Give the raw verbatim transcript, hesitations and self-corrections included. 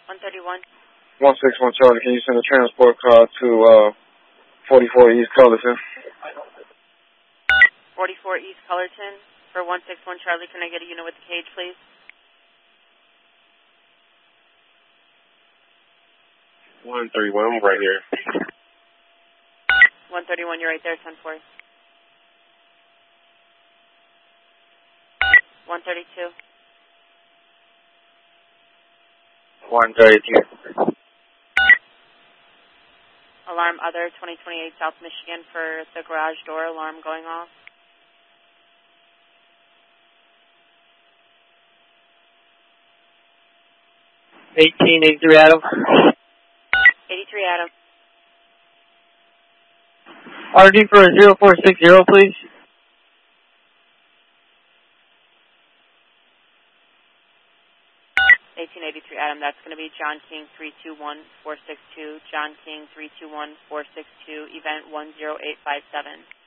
one thirty-one. one six one Charlie, can you send a transport car to uh, forty-four East Cullerton? forty-four East Cullerton for one six one Charlie. Can I get a unit with the cage, please? one thirty-one, I'm right here. one thirty-one, you're right there, ten four. one thirty-two. one thirty-two. Alarm other, twenty twenty-eight South Michigan for the garage door alarm going off. eighteen eighty-three Adam. eighty-three Adam. R D for zero four six zero, please. eighteen eighty-three Adam, that's going to be John King three two one four six two, John King three two one four six two, event one zero eight five seven.